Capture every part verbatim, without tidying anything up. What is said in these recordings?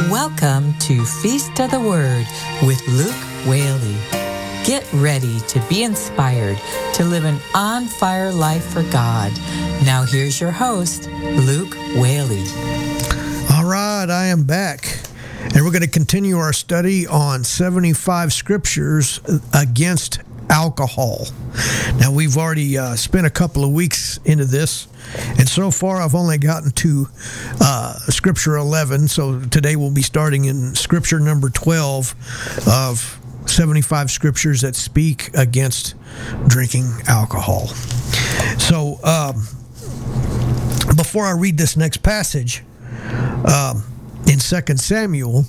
Welcome to Feast of the Word with Luke Whaley. Get ready to be inspired to live an on-fire life for God. Now here's your host, Luke Whaley. All right, I am back. And we're going to continue our study on seventy-five scriptures against alcohol. Now, we've already uh, spent a couple of weeks into this, and so far I've only gotten to uh, scripture eleven, so today we'll be starting in scripture number twelve of seventy-five scriptures that speak against drinking alcohol. So, um, before I read this next passage, um, in Second Samuel,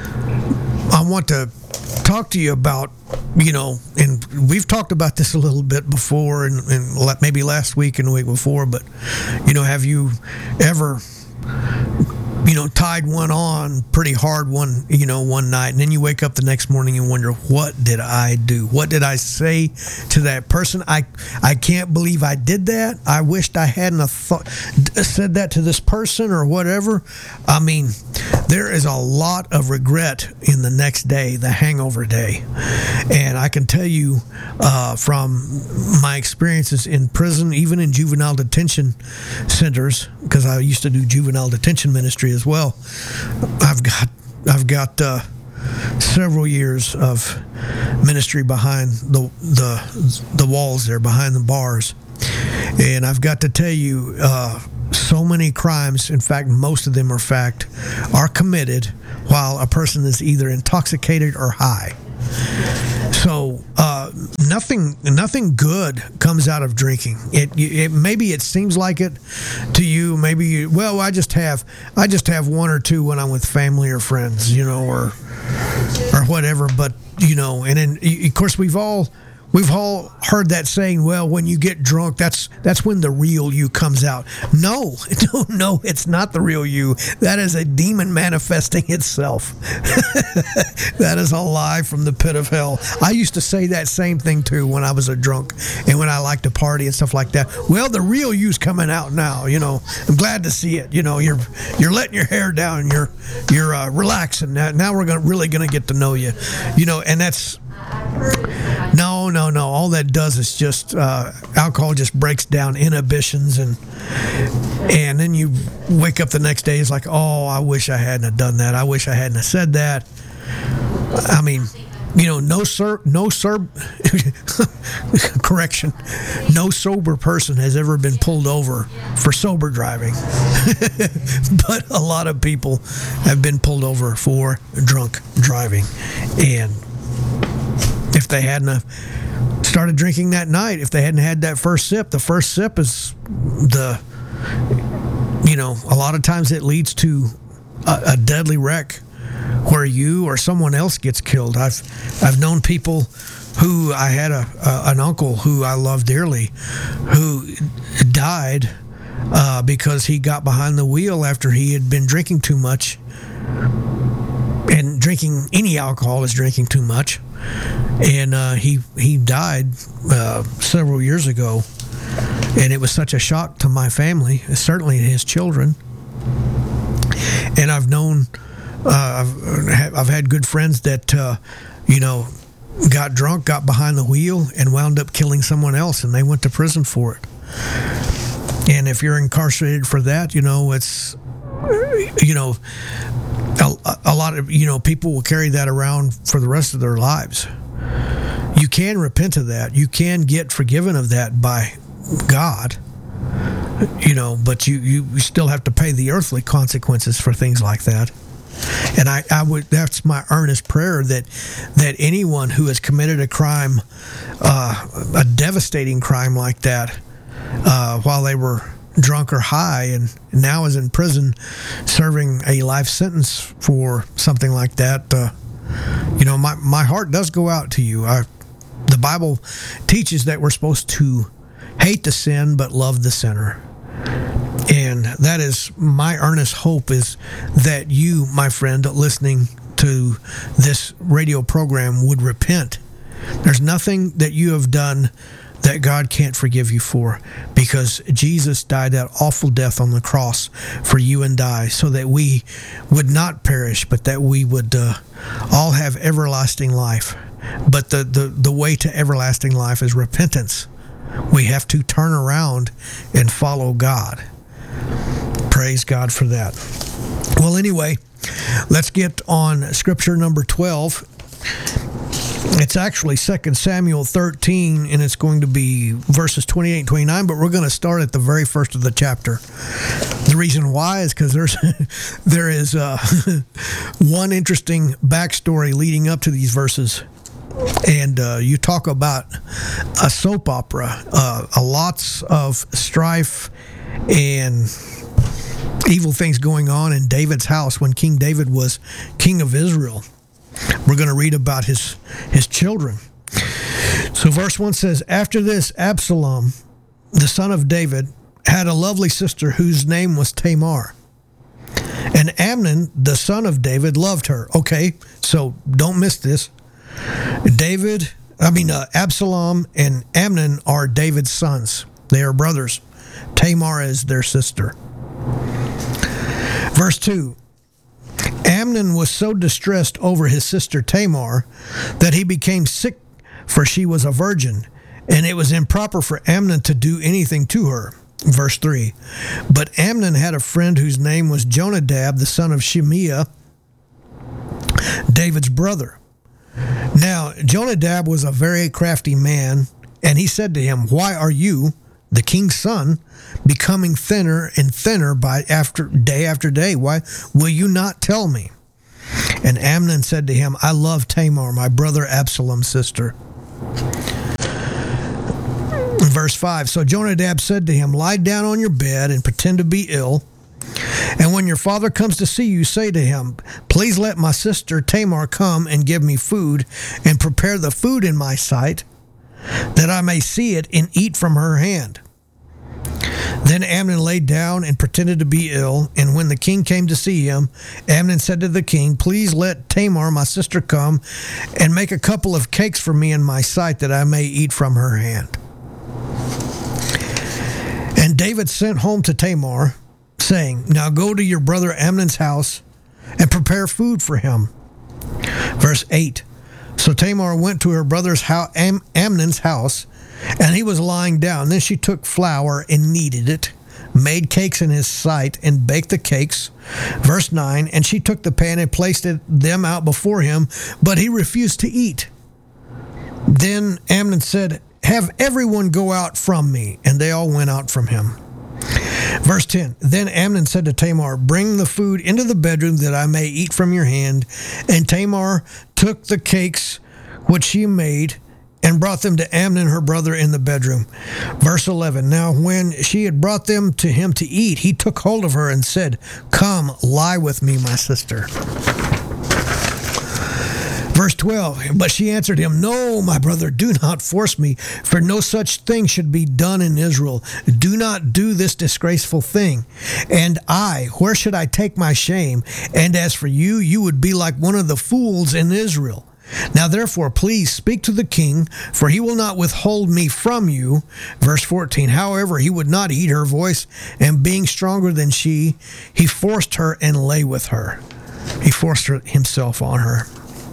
I want to talk to you about, you know, and we've talked about this a little bit before, and, and maybe last week and the week before, but, you know, have you ever, you know, tied one on pretty hard one, you know, one night, and then you wake up the next morning and wonder, what did I do? What did I say to that person? I I can't believe I did that. I wished I hadn't have thought, said that to this person or whatever. I mean, there is a lot of regret in the next day, the hangover day. And I can tell you uh, from my experiences in prison, even in juvenile detention centers, because I used to do juvenile detention ministry as well. I've got I've got uh, several years of ministry behind the the the walls there, behind the bars, and I've got to tell you, uh, so many crimes, in fact, most of them are fact, are committed while a person is either intoxicated or high. So uh, nothing, nothing good comes out of drinking. It, it maybe it seems like it to you. Maybe you, well, I just have, I just have one or two when I'm with family or friends, you know, or or whatever. But you know, and then of course we've all. We've all heard that saying, well, when you get drunk, that's that's when the real you comes out. No, no, no, it's not the real you. That is a demon manifesting itself. That is a lie from the pit of hell. I used to say that same thing, too, when I was a drunk and when I liked to party and stuff like that. Well, the real you's coming out now, you know. I'm glad to see it. You know, you're you're letting your hair down and you're, you're uh, relaxing. Now, now we're gonna, really going to get to know you. You know, and that's... No, no, no. All that does is just uh, alcohol just breaks down inhibitions, and and then you wake up the next day. It's like, oh, I wish I hadn't have done that. I wish I hadn't have said that. I mean, you know, no sir, no sir. Correction, no sober person has ever been pulled over for sober driving, but a lot of people have been pulled over for drunk driving, and if they hadn't started drinking that night, if they hadn't had that first sip, the first sip is the, you know, a lot of times it leads to a, a deadly wreck where you or someone else gets killed. I've I've known people who, I had a, a an uncle who I love dearly, who died uh, because he got behind the wheel after he had been drinking too much. And drinking any alcohol is drinking too much. And uh, he he died uh, several years ago, and it was such a shock to my family, certainly his children. And I've known, uh, I've I've had good friends that uh, you know got drunk, got behind the wheel, and wound up killing someone else, and they went to prison for it. And if you're incarcerated for that, you know it's you know. A, a lot of, you know, people will carry that around for the rest of their lives. You can repent of that. You can get forgiven of that by God, you know, but you, you still have to pay the earthly consequences for things like that. And I, I would, that's my earnest prayer that, that anyone who has committed a crime, uh, a devastating crime like that, uh, while they were drunk or high and now is in prison serving a life sentence for something like that, uh, you know, my, my heart does go out to you. I, the Bible teaches that we're supposed to hate the sin but love the sinner. And that is my earnest hope, is that you, my friend, listening to this radio program would repent. There's nothing that you have done that God can't forgive you for, because Jesus died that awful death on the cross for you and I, so that we would not perish, but that we would uh, all have everlasting life. But the, the, the way to everlasting life is repentance. We have to turn around and follow God. Praise God for that. Well, anyway, let's get on scripture number twelve. It's actually Second Samuel thirteen, and it's going to be verses twenty-eight and twenty-nine, but we're going to start at the very first of the chapter. The reason why is because there's there is uh, one interesting backstory leading up to these verses. And uh, you talk about a soap opera, uh, a lots of strife and evil things going on in David's house when King David was king of Israel. We're going to read about his his children. So verse one says, after this, Absalom, the son of David, had a lovely sister whose name was Tamar. And Amnon, the son of David, loved her. Okay, so don't miss this. David, I mean, uh, Absalom and Amnon are David's sons. They are brothers. Tamar is their sister. Verse two. Amnon was so distressed over his sister Tamar that he became sick, for she was a virgin, and it was improper for Amnon to do anything to her. Verse three. But Amnon had a friend whose name was Jonadab, the son of Shimeah, David's brother. Now, Jonadab was a very crafty man, and he said to him, why are you, the king's son, becoming thinner and thinner by after day after day? Why will you not tell me? And Amnon said to him, I love Tamar, my brother Absalom's sister. Verse five, so Jonadab said to him, lie down on your bed and pretend to be ill. And when your father comes to see you, say to him, please let my sister Tamar come and give me food, and prepare the food in my sight, that I may see it and eat from her hand. Then Amnon lay down and pretended to be ill, and when the king came to see him, Amnon said to the king, please let Tamar, my sister, come and make a couple of cakes for me in my sight, that I may eat from her hand. And David sent home to Tamar, saying, now go to your brother Amnon's house and prepare food for him. Verse eight. So Tamar went to her brother's house, Am- Amnon's house, and he was lying down. Then she took flour and kneaded it, made cakes in his sight, and baked the cakes. Verse nine. And she took the pan and placed it, them out before him, but he refused to eat. Then Amnon said, have everyone go out from me. And they all went out from him. Verse ten. Then Amnon said to Tamar, bring the food into the bedroom, that I may eat from your hand. And Tamar took the cakes which she made and brought them to Amnon her brother in the bedroom. Verse eleven. Now when she had brought them to him to eat, he took hold of her and said, come, lie with me, my sister. Verse twelve, but she answered him, no, my brother, do not force me, for no such thing should be done in Israel. Do not do this disgraceful thing. And I, where should I take my shame? And as for you, you would be like one of the fools in Israel. Now therefore, please speak to the king, for he will not withhold me from you. Verse fourteen, however, he would not heed her voice, and being stronger than she, he forced her and lay with her. He forced her, himself on her.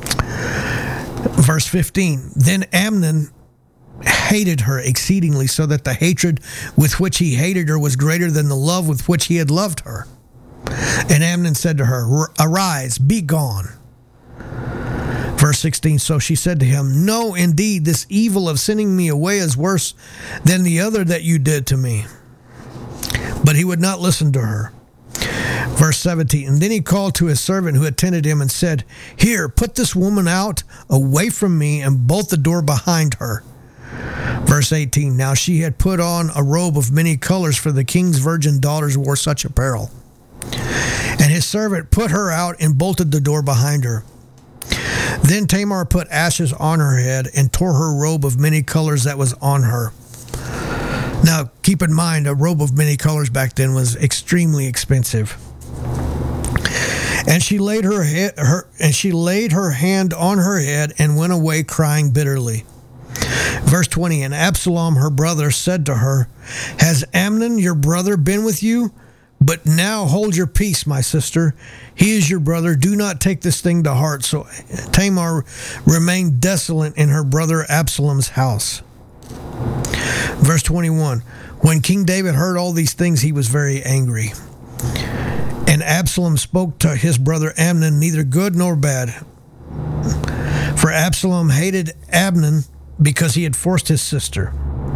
Verse fifteen, then Amnon hated her exceedingly, so that the hatred with which he hated her was greater than the love with which he had loved her. And Amnon said to her, arise, be gone. Verse sixteen, so she said to him, no, indeed, this evil of sending me away is worse than the other that you did to me. But he would not listen to her. Verse seventeen, and then he called to his servant who attended him and said, here, put this woman out away from me, and bolt the door behind her. Verse eighteen, now she had put on a robe of many colors, for the king's virgin daughters wore such apparel. And his servant put her out and bolted the door behind her. Then Tamar put ashes on her head and tore her robe of many colors that was on her. Now, keep in mind, a robe of many colors back then was extremely expensive. And she laid her, head, her and she laid her hand on her head and went away crying bitterly. Verse twenty, and Absalom, her brother, said to her, has Amnon, your brother, been with you? But now hold your peace, my sister. He is your brother. Do not take this thing to heart. So Tamar remained desolate in her brother Absalom's house. Verse twenty-one, when King David heard all these things, he was very angry. And Absalom spoke to his brother Amnon, neither good nor bad. For Absalom hated Amnon because he had forced his sister.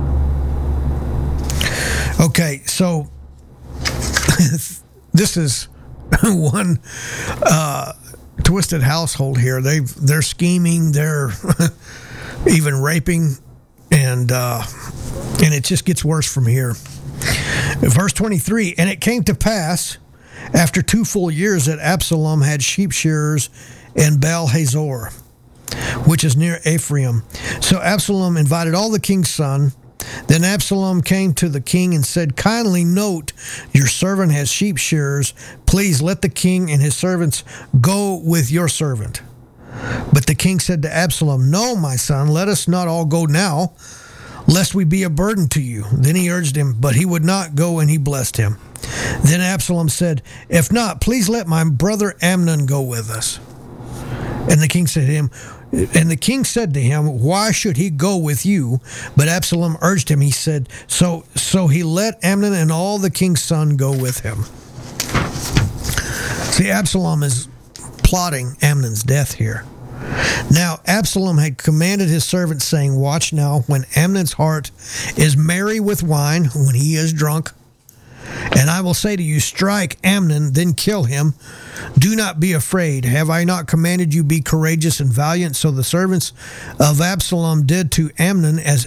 Okay, so this is one uh, twisted household here. They they're scheming, they're even raping, and uh, and it just gets worse from here. Verse twenty-three, and it came to pass after two full years that Absalom had sheep shearers in Baal Hazor, which is near Ephraim. So Absalom invited all the king's sons. Then Absalom came to the king and said, kindly note, your servant has sheep shearers. Please let the king and his servants go with your servant. But the king said to Absalom, no, my son, let us not all go now, lest we be a burden to you. Then he urged him, but he would not go, and he blessed him. Then Absalom said, if not, please let my brother Amnon go with us. And the king said to him, and the king said to him, why should he go with you? But Absalom urged him. He said, so so he let Amnon and all the king's son go with him. See, Absalom is plotting Amnon's death here. Now, Absalom had commanded his servants, saying, watch now, when Amnon's heart is merry with wine, when he is drunk, and I will say to you, strike Amnon, then kill him. Do not be afraid. Have I not commanded you, be courageous and valiant? So the servants of Absalom did to Amnon as